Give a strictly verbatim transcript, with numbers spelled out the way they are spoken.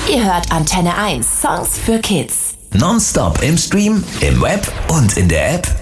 Ihr hört Antenne eins Songs für Kids. Nonstop im Stream, im Web und in der App.